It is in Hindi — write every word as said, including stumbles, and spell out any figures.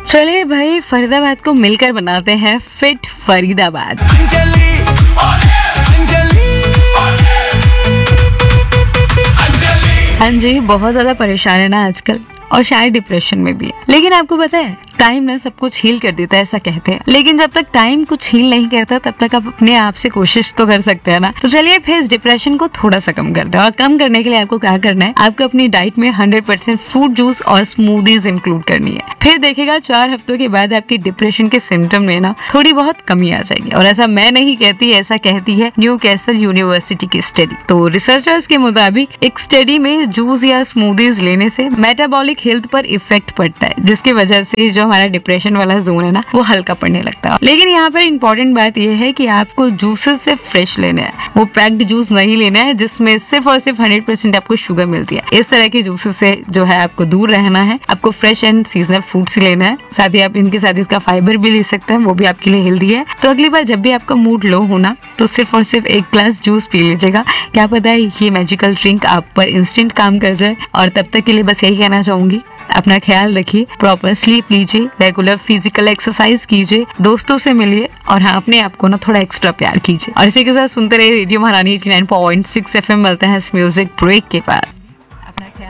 चलिए भाई, फरीदाबाद को मिलकर बनाते हैं फिट फरीदाबाद। हाँ जी, बहुत ज्यादा परेशान है ना आजकल, और शायद डिप्रेशन में भी है। लेकिन आपको पता है, टाइम ना सब कुछ हील कर देता है, ऐसा कहते हैं। लेकिन जब तक टाइम कुछ हील नहीं करता, तब तक आप अपने आप से कोशिश तो कर सकते हैं ना। तो चलिए फिर इस डिप्रेशन को थोड़ा सा कम करते हैं। और कम करने के लिए आपको क्या करना है, आपको अपनी डाइट में हंड्रेड परसेंट फ्रूट जूस और स्मूदीज इंक्लूड करनी है। फिर देखिएगा चार हफ्तों के बाद आपकी डिप्रेशन के सिम्टम में ना थोड़ी बहुत कमी आ जाएगी। और ऐसा मैं नहीं कहती, ऐसा कहती है न्यू कैसल यूनिवर्सिटी की स्टडी। तो रिसर्चर्स के मुताबिक एक स्टडी में जूस या स्मूदीज लेने से मेटाबॉलिक हेल्थ पर इफेक्ट पड़ता है, जिसकी वजह से जो हमारा डिप्रेशन वाला जोन है ना, वो हल्का पड़ने लगता है। लेकिन यहाँ पर इम्पोर्टेंट बात यह है कि आपको जूसेस से फ्रेश लेना है, वो पैक्ड जूस नहीं लेना है जिसमें सिर्फ और सिर्फ हंड्रेड परसेंट आपको शुगर मिलती है। इस तरह के जूसेस से जो है आपको दूर रहना है। आपको फ्रेश एंड सीजनल फ्रूट्स ही लेना है। साथ ही आप इनके साथ इसका फाइबर भी ले सकते हैं, वो भी आपके लिए हेल्दी है। तो अगली बार जब भी आपका मूड लो होना, तो सिर्फ और सिर्फ एक ग्लास जूस पी लीजिएगा। क्या पता है ये मैजिकल ड्रिंक आप पर इंस्टेंट काम कर जाए। और तब तक के लिए बस यही कहना चाहूंगी, अपना ख्याल रखिए, प्रॉपर स्लीप लीजिए, रेगुलर फिजिकल एक्सरसाइज कीजिए, दोस्तों से मिलिए, और हाँ, अपने आप को ना थोड़ा एक्स्ट्रा प्यार कीजिए। और इसी के साथ सुनते रहिए रेडियो महारानी eighty nine point six F M. मिलते हैं इस म्यूजिक ब्रेक के बाद। अपना ख्याल